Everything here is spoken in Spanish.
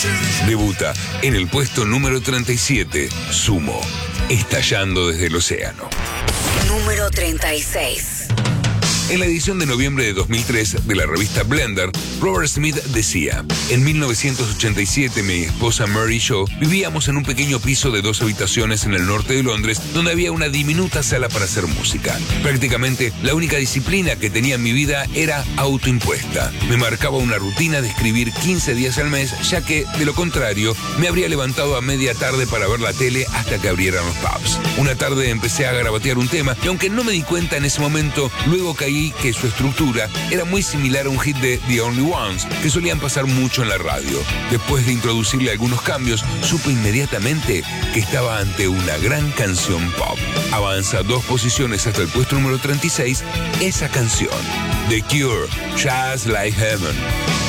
Debuta en el puesto número 37, Sumo, estallando desde el océano. Número 36. En la edición de noviembre de 2003 de la revista Blender, Robert Smith decía: en 1987 mi esposa Mary y yo vivíamos en un pequeño piso de 2 habitaciones en el norte de Londres donde había una diminuta sala para hacer música. Prácticamente la única disciplina que tenía en mi vida era autoimpuesta. Me marcaba una rutina de escribir 15 días al mes, ya que, de lo contrario, me habría levantado a media tarde para ver la tele hasta que abrieran los pubs. Una tarde empecé a garabatear un tema y aunque no me di cuenta en ese momento, luego caí que su estructura era muy similar a un hit de The Only Ones, que solían pasar mucho en la radio. Después de introducirle algunos cambios, supe inmediatamente que estaba ante una gran canción pop. Avanza 2 posiciones hasta el puesto número 36, esa canción, The Cure, Just Like Heaven.